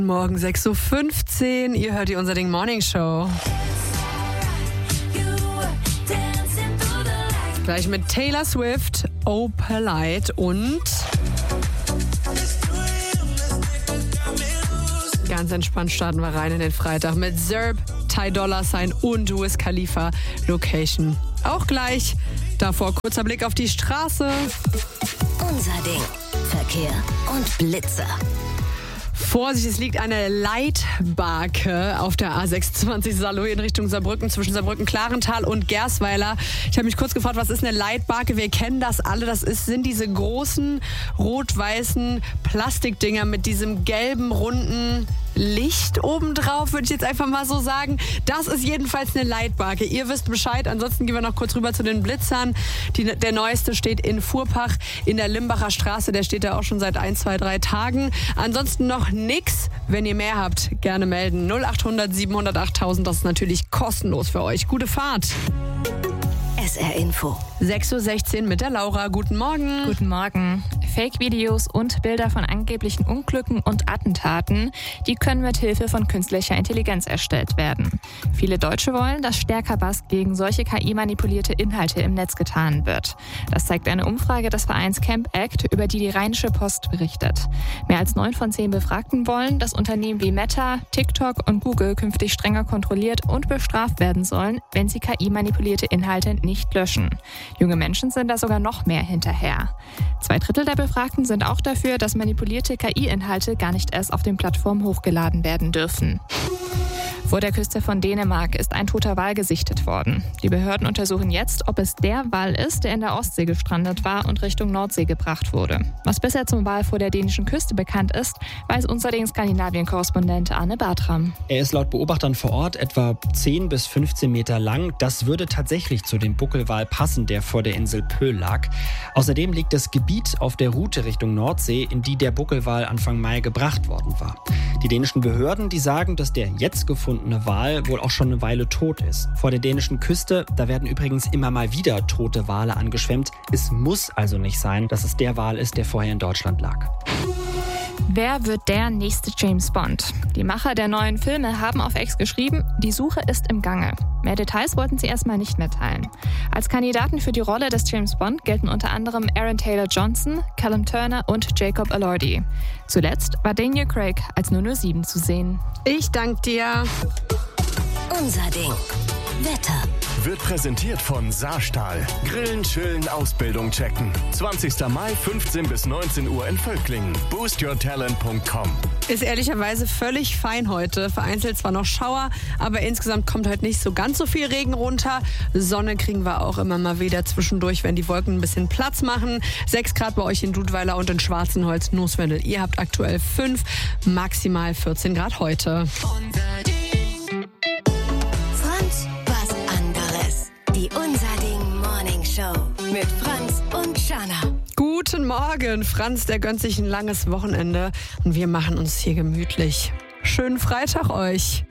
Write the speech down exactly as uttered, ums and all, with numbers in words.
Morgen sechs Uhr fünfzehn, ihr hört die Unser Ding Morning Show. Gleich mit Taylor Swift, Oh Polite und ganz entspannt starten wir rein in den Freitag mit Zerb, Ty Dolla Sign und Wiz Khalifa, Location. Auch gleich, davor kurzer Blick auf die Straße. Unser Ding, Verkehr und Blitzer. Vorsicht, es liegt eine Leitbarke auf der A sechsundzwanzig Saloy in Richtung Saarbrücken, zwischen Saarbrücken-Klarental und Gersweiler. Ich habe mich kurz gefragt, was ist eine Leitbarke? Wir kennen das alle. Das ist, sind diese großen rot-weißen Plastikdinger mit diesem gelben, runden Licht obendrauf, würde ich jetzt einfach mal so sagen. Das ist jedenfalls eine Leitbarke. Ihr wisst Bescheid. Ansonsten gehen wir noch kurz rüber zu den Blitzern. Die, der neueste steht in Fuhrpach in der Limbacher Straße. Der steht da auch schon seit ein, zwei, drei Tagen. Ansonsten noch nix. Wenn ihr mehr habt, gerne melden. null acht hundert siebenhundert achttausend. Das ist natürlich kostenlos für euch. Gute Fahrt. S R Info. sechs Uhr sechzehn mit der Laura. Guten Morgen. Guten Morgen. Fake-Videos und Bilder von angeblichen Unglücken und Attentaten, die können mit Hilfe von künstlicher Intelligenz erstellt werden. Viele Deutsche wollen, dass stärker was gegen solche K I-manipulierte Inhalte im Netz getan wird. Das zeigt eine Umfrage des Vereins Camp Act, über die die Rheinische Post berichtet. Mehr als neun von zehn Befragten wollen, dass Unternehmen wie Meta, TikTok und Google künftig strenger kontrolliert und bestraft werden sollen, wenn sie K I-manipulierte Inhalte nicht löschen. Junge Menschen sind da sogar noch mehr hinterher. Zwei Drittel der Befragten sind auch dafür, dass manipulierte K I-Inhalte gar nicht erst auf den Plattformen hochgeladen werden dürfen. Vor der Küste von Dänemark ist ein toter Wal gesichtet worden. Die Behörden untersuchen jetzt, ob es der Wal ist, der in der Ostsee gestrandet war und Richtung Nordsee gebracht wurde. Was bisher zum Wal vor der dänischen Küste bekannt ist, weiß unser Skandinavien-Korrespondent Arne Bartram. Er ist laut Beobachtern vor Ort etwa zehn bis fünfzehn Meter lang. Das würde tatsächlich zu dem Buckelwal passen, der vor der Insel Pöhl lag. Außerdem liegt das Gebiet auf der Route Richtung Nordsee, in die der Buckelwal Anfang Mai gebracht worden war. Die dänischen Behörden, die sagen, dass der jetzt gefundene Wal wohl auch schon eine Weile tot ist. Vor der dänischen Küste, da werden übrigens immer mal wieder tote Wale angeschwemmt. Es muss also nicht sein, dass es der Wal ist, der vorher in Deutschland lag. Wer wird der nächste James Bond? Die Macher der neuen Filme haben auf X geschrieben, die Suche ist im Gange. Mehr Details wollten sie erstmal nicht mitteilen. Als Kandidaten für die Rolle des James Bond gelten unter anderem Aaron Taylor-Johnson, Callum Turner und Jacob Elordi. Zuletzt war Daniel Craig als null null sieben zu sehen. Ich danke dir. Unser Ding. Wetter. Wird präsentiert von Saarstahl. Grillen, chillen, Ausbildung checken. zwanzigster Mai, fünfzehn bis neunzehn Uhr in Völklingen. boost your talent punkt com. Ist ehrlicherweise völlig fein heute. Vereinzelt zwar noch Schauer, aber insgesamt kommt heute nicht so ganz so viel Regen runter. Sonne kriegen wir auch immer mal wieder zwischendurch, wenn die Wolken ein bisschen Platz machen. sechs Grad bei euch in Dudweiler und in Schwarzenholz, Nusswendel. Ihr habt aktuell fünf, maximal vierzehn Grad heute. Franz, was anderes. Die Unser Ding Morning Show mit Franz und Shana. Guten Morgen. Franz, der gönnt sich ein langes Wochenende und wir machen uns hier gemütlich. Schönen Freitag euch.